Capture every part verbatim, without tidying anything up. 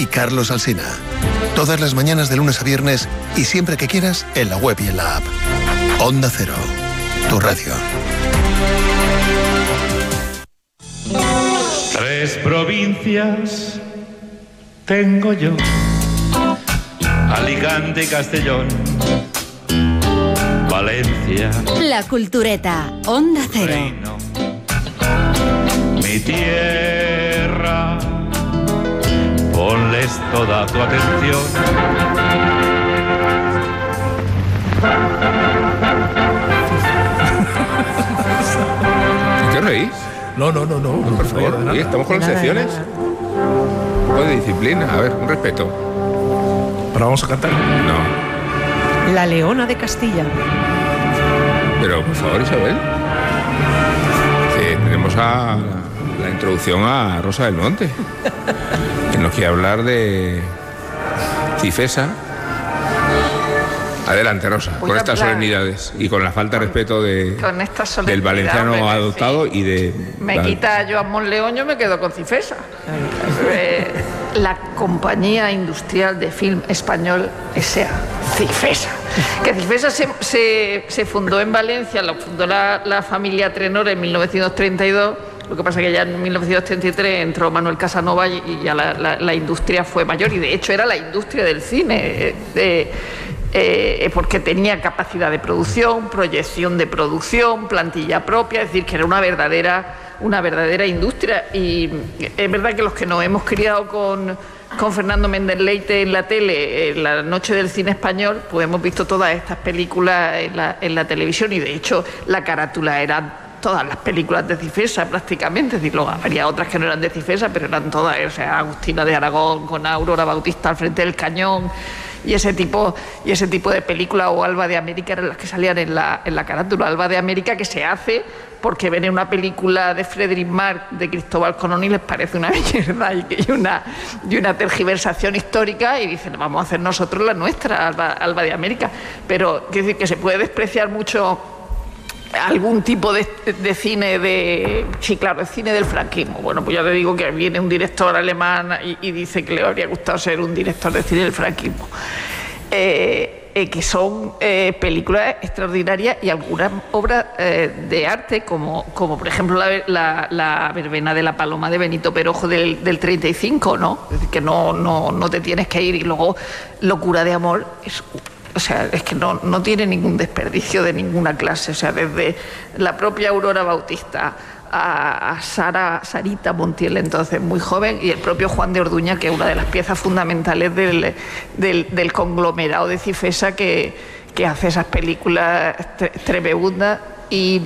y Carlos Alsina. Todas las mañanas de lunes a viernes y siempre que quieras en la web y en la app. Onda Cero, tu radio. Tres provincias tengo yo: Alicante y Castellón, Valencia. La Cultureta, Onda Cero. Reino, mi tierra, ponles toda tu atención. ¿Qué reís? No, no, no, no, no por favor. Oye, estamos con las secciones. Un poco de disciplina, a ver, un respeto. ¿Pero vamos a cantar? No. La Leona de Castilla. Pero, por favor, Isabel. Que tenemos a la introducción a Rosa del Monte, que nos quiere hablar de Cifesa. Adelante, Rosa, Voy con a estas hablar. solemnidades y con la falta de respeto de, Con esta del solemnidad, valenciano hombre, adoptado sí. y de... Me quita Joan Monleón, yo me quedo con Cifesa. Eh, la compañía industrial de film español S A, Cifesa. Que Cifesa se, se, se fundó en Valencia, lo fundó la, la familia Trenor en mil novecientos treinta y dos. Lo que pasa es que ya en mil novecientos treinta y tres entró Manuel Casanova y, y ya la, la, la industria fue mayor, y de hecho era la industria del cine. De, Eh, porque tenía capacidad de producción, proyección de producción, plantilla propia, es decir, que era una verdadera, una verdadera industria. Y es verdad que los que nos hemos criado con, con Fernando Méndez Leite en la tele, en la noche del cine español, pues hemos visto todas estas películas en la, en la televisión, y de hecho la carátula era todas las películas de Cifesa prácticamente, es decir, luego habría otras que no eran de Cifesa, pero eran todas, o sea, Agustina de Aragón con Aurora Bautista al frente del cañón, y ese tipo y ese tipo de películas, o Alba de América, eran las que salían en la, en la carátula. Alba de América, que se hace porque ven en una película de Frederick Mark de Cristóbal Colón y les parece una mierda y una, y una tergiversación histórica, y dicen, vamos a hacer nosotros la nuestra, Alba, Alba de América. Pero quiero decir que se puede despreciar mucho algún tipo de, de cine de... Sí, claro, el cine del franquismo. Bueno, pues ya te digo que viene un director alemán y, y dice que le habría gustado ser un director de cine del franquismo. Eh, eh, que son eh, películas extraordinarias, y algunas obras eh, de arte, como, como por ejemplo la, la, la verbena de la Paloma de Benito Perojo del, del treinta y cinco, ¿no? Es decir, que no, no, no te tienes que ir. Y luego Locura de amor es... O sea, es que no, no tiene ningún desperdicio de ninguna clase. O sea, desde la propia Aurora Bautista a, a Sara, Sarita Montiel, entonces muy joven, y el propio Juan de Orduña, que es una de las piezas fundamentales del, del, del conglomerado de Cifesa, que, que hace esas películas tre tremendas. Y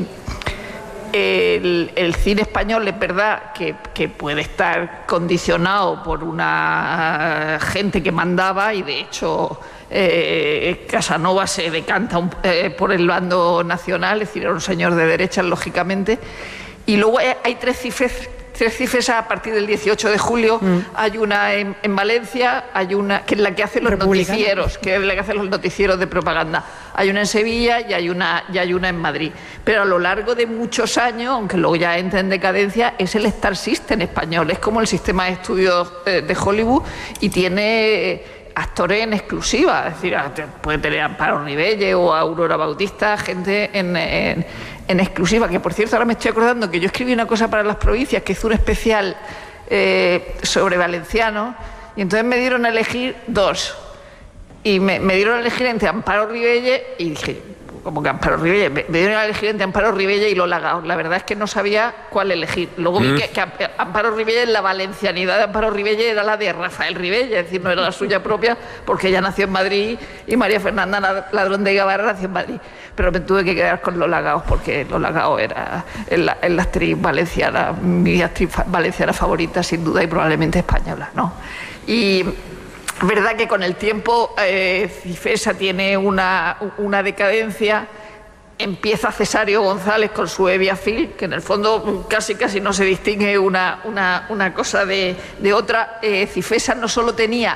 el, el cine español es verdad que, que puede estar condicionado por una gente que mandaba, y de hecho... Eh, Casanova se decanta un, eh, por el bando nacional, es decir, era un señor de derechas, lógicamente. Y luego hay, hay tres cifres, tres cifresas a partir del dieciocho de julio. Mm. Hay una en, en Valencia, hay una que es la que hace los noticieros, que es la que hace los noticieros de propaganda. Hay una en Sevilla y hay una, y hay una en Madrid. Pero a lo largo de muchos años, aunque luego ya entra en decadencia, es el Star System español, es como el sistema de estudios eh, de Hollywood, y tiene... Eh, actores en exclusiva, es decir, puede tener a Amparo Rivelle o a Aurora Bautista, gente en, en, en exclusiva, que por cierto ahora me estoy acordando que yo escribí una cosa para las provincias, que hizo un especial eh, sobre valencianos, y entonces me dieron a elegir dos, y me, me dieron a elegir entre Amparo Rivelle y dije, como que Amparo Rivelle, me dieron a elegir entre Amparo Rivelle y Lola Gao. La verdad es que no sabía cuál elegir. Luego vi que, que Amparo Rivelle, la valencianidad de Amparo Rivelle era la de Rafael Rivelle, es decir, no era la suya propia, porque ella nació en Madrid y María Fernanda Ladrón de Guevara nació en Madrid. Pero me tuve que quedar con Lola Gao, porque Lola Gao era la, la actriz valenciana, mi actriz valenciana favorita, sin duda, y probablemente española, ¿no? Y... verdad que con el tiempo eh, Cifesa tiene una, una decadencia. Empieza Cesario González con su Evia Film, que en el fondo casi casi no se distingue una, una, una cosa de, de otra. eh, Cifesa no solo tenía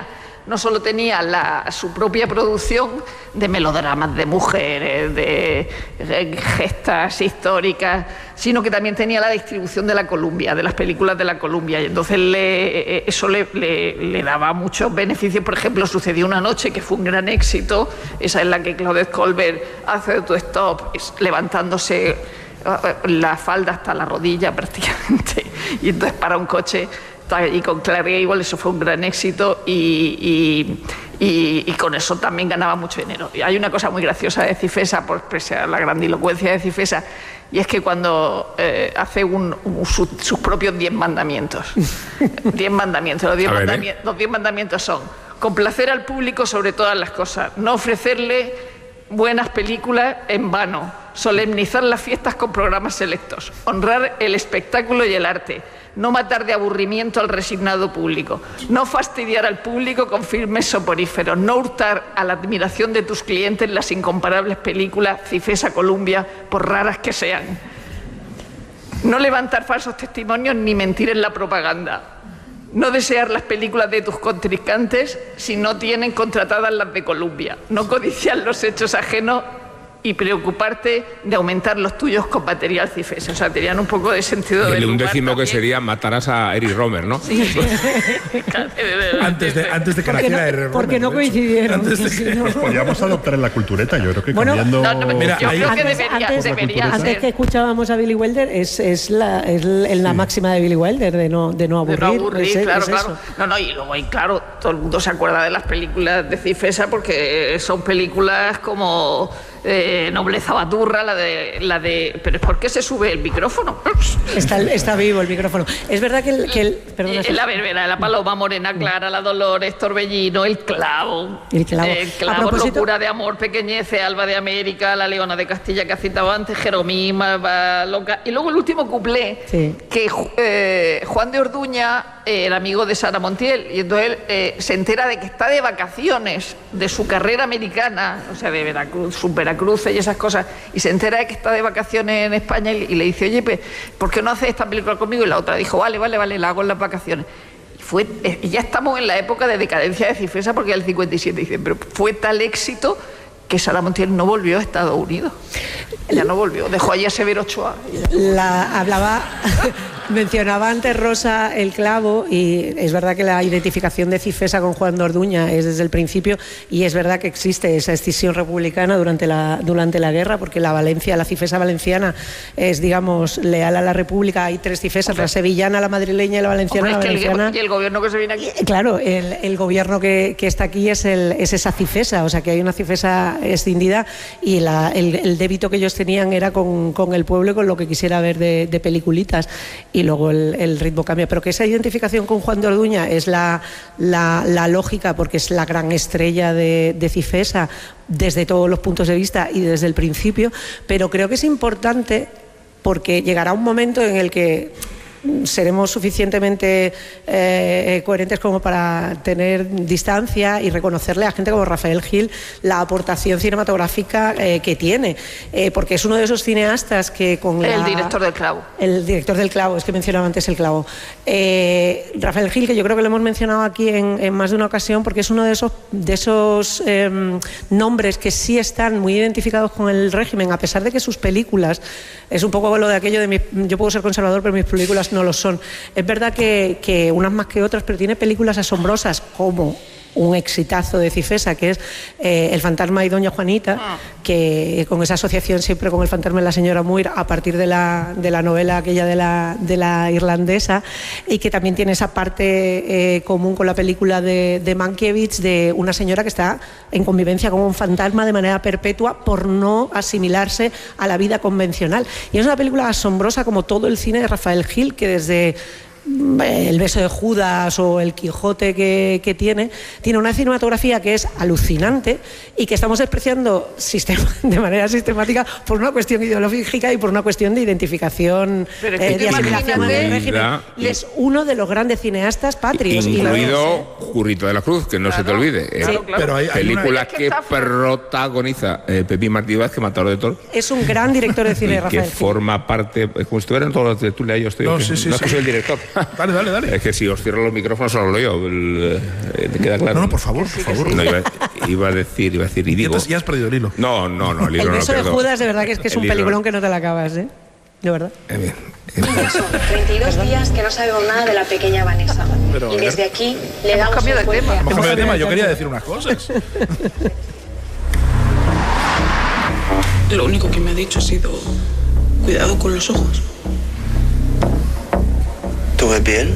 no solo tenía la, su propia producción de melodramas de mujeres, de, de gestas históricas, sino que también tenía la distribución de la Columbia, de las películas de la Columbia, y entonces le, eso le, le, le daba muchos beneficios. Por ejemplo, Sucedió una noche, que fue un gran éxito, esa es la que Claudette Colbert hace autostop, levantándose la falda hasta la rodilla prácticamente, y entonces para un coche, y con Clark Gable, eso fue un gran éxito, y, y, y, y con eso también ganaba mucho dinero. Y hay una cosa muy graciosa de Cifesa, por pese a la grandilocuencia de Cifesa, y es que cuando eh, hace un, un, su, sus propios diez mandamientos, diez mandamientos, los diez, mandami ¿eh? los diez mandamientos son: complacer al público sobre todas las cosas, no ofrecerle buenas películas en vano, solemnizar las fiestas con programas selectos, honrar el espectáculo y el arte, no matar de aburrimiento al resignado público, no fastidiar al público con filmes soporíferos, no hurtar a la admiración de tus clientes las incomparables películas Cifesa Columbia, por raras que sean, no levantar falsos testimonios ni mentir en la propaganda, no desear las películas de tus contrincantes si no tienen contratadas las de Columbia, no codiciar los hechos ajenos y preocuparte de aumentar los tuyos con material Cifesa. O sea, tenían un poco de sentido del humor. Un décimo también. Que sería matarás a Eric Romer, ¿no? Sí. antes, de, antes de que porque naciera no, Eric Romer. Porque no coincidieron. Antes de que... Pues podríamos adoptar en la cultureta, yo creo que Bueno, cambiando... No, no, Mira, yo ahí- creo que Antes- debería, antes- debería Antes ser. que escuchábamos a Billy Wilder, es, es, la, es la Sí. máxima de Billy Wilder, de no, de no aburrir. De no aburrir, es- claro, es claro. eso. No, no, y luego, y claro, todo el mundo se acuerda de las películas de Cifesa porque son películas como eh, Nobleza Baturra, la de, la de... ¿Pero por qué se sube el micrófono? Está, está vivo el micrófono. Es verdad que el... Que el perdona, Eh, la verbena, la paloma, Morena Clara, la Dolores, Torbellino, el clavo. El clavo. El A clavo, propósito- Locura de amor, Pequeñece, Alba de América, La Leona de Castilla que ha citado antes, Jeromín, Malva Loca. Y luego el último cuplé, Sí. que eh, Juan de Orduña, eh, el amigo de Sara Montiel, y entonces él eh, se entera de que está de vacaciones de su carrera americana, o sea, de Veracruz, sus Veracruces y esas cosas, y se entera de que está de vacaciones en España y, y le dice, oye, pues, ¿por qué no haces esta película conmigo? Y la otra dijo, vale, vale, vale, la hago en las vacaciones. Y fue, eh, ya estamos en la época de decadencia de Cifesa porque es el cincuenta y siete, dice, pero fue tal éxito que Sara Montiel no volvió a Estados Unidos. Ya no volvió, dejó allí a Severo Ochoa. La hablaba, mencionaba antes Rosa el clavo, y es verdad que la identificación de Cifesa con Juan de Orduña es desde el principio, y es verdad que existe esa escisión republicana durante la, durante la guerra, porque la Valencia, la Cifesa valenciana es, digamos, leal a la República. Hay tres Cifesas, la sevillana, la madrileña y la valenciana. Hombre, es la que el, valenciana, y el gobierno que se viene aquí. claro, el, el gobierno que, que está aquí es, el, es esa Cifesa, o sea que hay una Cifesa escindida, y la, el, el débito que ellos tenían era con, con el pueblo y con lo que quisiera ver de, de peliculitas, y luego el, el ritmo cambia. Pero que esa identificación con Juan de Orduña es la, la, la lógica, porque es la gran estrella de, de Cifesa desde todos los puntos de vista y desde el principio, pero creo que es importante porque llegará un momento en el que seremos suficientemente eh, coherentes como para tener distancia y reconocerle a gente como Rafael Gil la aportación cinematográfica eh, que tiene, eh, porque es uno de esos cineastas que con la... El director del clavo. El director del clavo, es que mencionaba antes el clavo. Eh, Rafael Gil, que yo creo que lo hemos mencionado aquí en, en más de una ocasión, porque es uno de esos, de esos eh, nombres que sí están muy identificados con el régimen, a pesar de que sus películas, es un poco lo de aquello de mi, yo puedo ser conservador, pero mis películas no lo son. Es verdad que, que unas más que otras, pero tiene películas asombrosas como un exitazo de Cifesa, que es eh, El fantasma y Doña Juanita, ah. que con esa asociación siempre con el fantasma de la señora Muir, a partir de la, de la novela aquella de la, de la irlandesa, y que también tiene esa parte eh, común con la película de, de Mankiewicz, de una señora que está en convivencia con un fantasma de manera perpetua por no asimilarse a la vida convencional. Y es una película asombrosa, como todo el cine de Rafael Gil, que desde El beso de Judas o El Quijote que, que tiene, tiene una cinematografía que es alucinante y que estamos despreciando sistema, de manera sistemática por una cuestión ideológica y por una cuestión de identificación, Pero es eh, que de asimilación imagínate- del régimen. Y es uno de los grandes cineastas patrios. y lo Incluido Jurrito de la Cruz, que no se te Claro, olvide. eh, claro, claro. Pero hay, hay una- película Es que que está- protagoniza eh, Pepín Martí Vázquez, Matador de Toros, es un gran director de cine, y que Rafael Gil. forma parte, es como si estuvieran todos los de Tulia, yo estoy, No, que- sí, sí, no es que sí. soy el director. Dale, dale, dale. Es que si os cierro los micrófonos solo lo yo. El, eh, ¿te queda claro? No, no, por favor, por favor. No, iba, iba a decir, iba a decir y digo. Ya has perdido el hilo. No, no, no. El, hilo El beso no de pierdo. Judas, de verdad que es que es El un hilo- peliculón que no te la acabas, ¿eh? De verdad. Eh, bien. Son treinta y dos días que no sabemos nada de la pequeña Vanessa. Pero, y desde aquí le damos cambiado de un fuerte tema. Hemos cambiado de tema, yo Hemos quería decir unas cosas. Lo único que me ha dicho ha sido cuidado con los ojos. ¿Tú ves bien?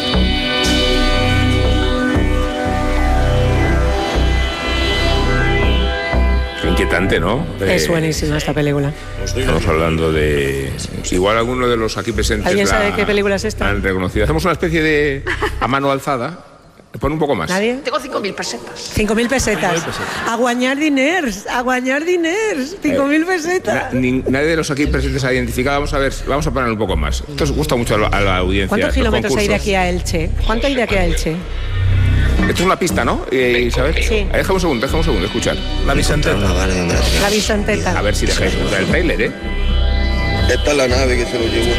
Es inquietante, ¿no? De- Es buenísima esta película. Estamos hablando de... Igual alguno de los aquí presentes... ¿Alguien la- sabe qué película es esta? la han reconocido. Hacemos una especie de... a mano alzada. Pon un poco más. ¿Nadie? Tengo cinco mil pesetas. cinco mil pesetas. A guañar diners, a guañar diners. cinco mil pesetas. Na- ni- nadie de los aquí presentes ha identificado. Vamos a ver, vamos a poner un poco más. Esto os gusta mucho a la, a la audiencia. ¿Cuántos los kilómetros hay de concursos. aquí a Elche? ¿Cuánto hay de aquí a Elche? Esto es una pista, ¿no? Eh, Isabel. Sí. Déjame un segundo, déjame un segundo, escuchar. La Vicenteta. No, vale, ¿dónde la tienes? La Vicenteta. A ver si dejáis escuchar el trailer, ¿eh? Esta es la nave que se lo llevó.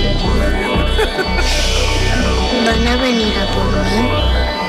¿Van a venir a por mí?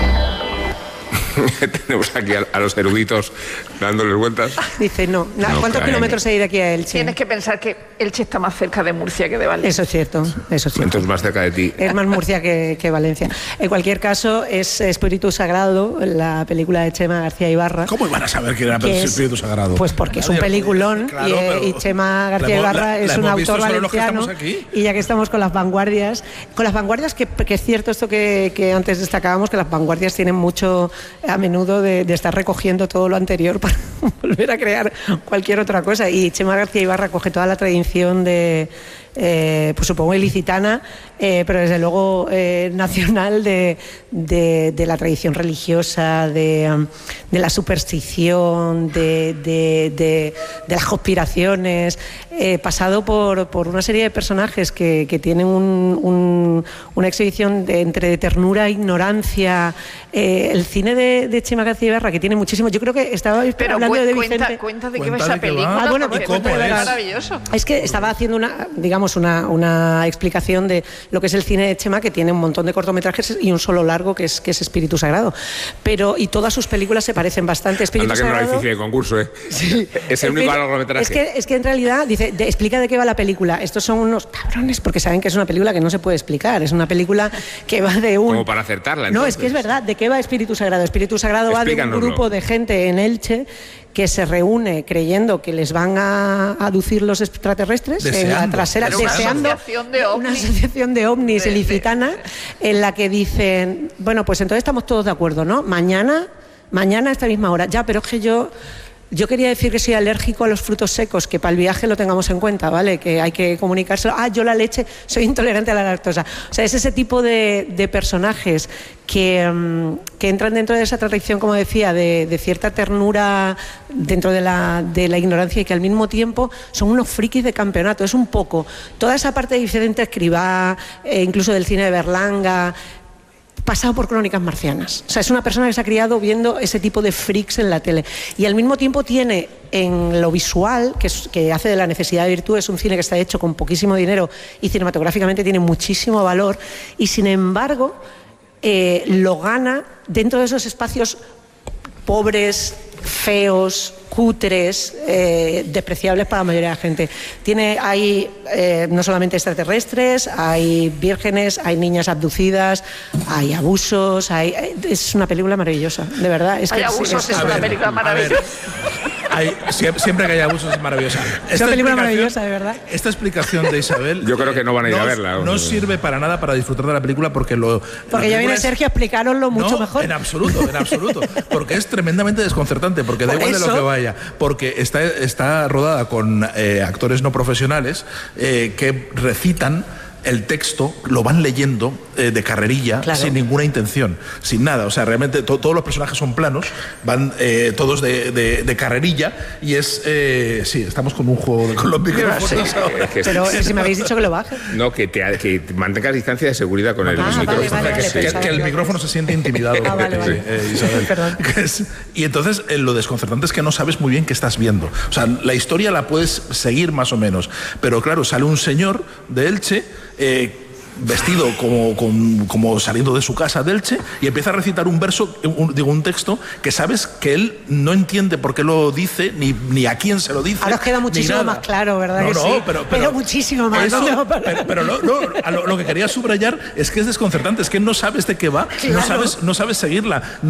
Tenemos aquí a, a los eruditos dándoles vueltas. Dice no. Na- No ¿Cuántos caen. kilómetros hay de aquí a Elche? Tienes que pensar que Elche está más cerca de Murcia que de Valencia. Eso es cierto, eso es cierto. Entonces más cerca de ti. Es más Murcia que, que Valencia. En cualquier caso, es Espíritu Sagrado, la película de Chema García Ibarra. ¿Cómo iban a saber que era que el es- Espíritu Sagrado? Pues porque es un Nadie- peliculón Claro, y, eh, pero y Chema la García hemos- Ibarra la- es la un hemos visto autor solo los que valenciano estamos aquí. y ya que estamos con las vanguardias, con las vanguardias que, que es cierto esto que, que antes destacábamos, que las vanguardias tienen mucho a menudo de, de estar recogiendo todo lo anterior para volver a crear cualquier otra cosa y Chema García Ibarra coge toda la tradición de eh, pues supongo ilicitana, eh, pero desde luego eh, nacional de, de, de la tradición religiosa, de, um, de la superstición, de, de, de, de las conspiraciones, eh, pasado por, por una serie de personajes que, que tienen un, un, una exhibición de, entre ternura e ignorancia. Eh, el cine de, de Chema García Ibarra, que tiene muchísimo. Yo creo que estaba Pero hablando cu- de cuenta, Vicente. cuenta de qué Cuenta va esa de qué va. película. Ah, bueno, porque ¿y cómo es es? maravilloso. Es que estaba haciendo una, digamos, una, una explicación de lo que es el cine de Chema, que tiene un montón de cortometrajes y un solo largo que es, que es Espíritu Sagrado. Pero, y todas sus películas se parecen bastante. Espíritu Anda que no era Sagrado. difícil de concurso, ¿eh? Sí. Es el único Espíritu- largometraje. Es que, es que en realidad dice, de- explica de qué va la película. Estos son unos cabrones porque saben que es una película que no se puede explicar. Es una película que va de un. Como para acertarla, No, es entonces. que es verdad. ¿De qué va Espíritu Sagrado? Espíritu Sagrado va de un Explícanoslo. grupo de gente en Elche que se reúne creyendo que les van a aducir los extraterrestres en la Deseando. trasera, Pero una deseando asociación de una ovnis. asociación de ovnis De- de- ilicitana en la que dicen, bueno, pues entonces estamos todos de acuerdo, ¿no? Mañana, mañana a esta misma hora. Ya, pero es que yo Yo quería decir que soy alérgico a los frutos secos, que para el viaje lo tengamos en cuenta, ¿vale? Que hay que comunicárselo. Ah, yo la leche, soy intolerante a la lactosa. O sea, es ese tipo de, de personajes que, um, que entran dentro de esa tradición, como decía, de, de cierta ternura dentro de la, de la ignorancia y que al mismo tiempo son unos frikis de campeonato. Es un poco toda esa parte de Vicente Escribá, eh, incluso del cine de Berlanga, pasado por Crónicas Marcianas. O sea, es una persona que se ha criado viendo ese tipo de freaks en la tele. Y al mismo tiempo tiene en lo visual, que, es, que hace de la necesidad de virtud, es un cine que está hecho con poquísimo dinero y cinematográficamente tiene muchísimo valor. Y sin embargo, eh, lo gana dentro de esos espacios pobres, feos, cutres, eh, despreciables para la mayoría de la gente. Tiene, hay eh, no solamente extraterrestres, hay vírgenes, hay niñas abducidas, hay abusos, hay, es una película maravillosa, de verdad. Es hay que abusos, es, es, es una ver, película a maravillosa. Hay, siempre, siempre que hay abusos es maravillosa. Es una película maravillosa, de verdad. Esta explicación de Isabel. Yo creo que no van a ir no, a verla. No sirve para nada para disfrutar de la película porque lo. Porque ya viene es, Sergio a explicároslo mucho no, mejor. En absoluto, en absoluto. Porque es tremendamente desconcertante, porque da Por igual de lo eso. que vaya. Porque está, está rodada con eh, actores no profesionales eh, que recitan el texto, lo van leyendo eh, de carrerilla, Claro. sin ninguna intención, sin nada. O sea, realmente to- todos los personajes son planos, van eh, todos de, de- de carrerilla y es. Eh, sí, estamos con un juego de con los micrófonos ahora. Es que- Pero si me habéis dicho que lo baje. No, que, te, que mantengas distancia de seguridad con el Ah, vale, micrófono. vale, vale, que sí. Que, pensaba que el yo. micrófono se siente intimidado. Ah, vale, vale. Sí, eh, Isabel. Perdón. Que es- y entonces eh, lo desconcertante es que no sabes muy bien qué estás viendo. O sea, la historia la puedes seguir más o menos. Pero claro, sale un señor de Elche eh, vestido como, como, como saliendo de su casa de Elche, y empieza a recitar un verso, un, digo, un texto que sabes que él no entiende por qué lo dice, ni, ni a quién se lo dice. Ahora os queda muchísimo más claro, ¿verdad? No, que no, sí? pero, pero, pero muchísimo más. Eso, no, para... pero, pero no, no, a lo, lo que quería subrayar es que es desconcertante, es que no sabes de qué va, claro. no sabes, no sabes seguirla.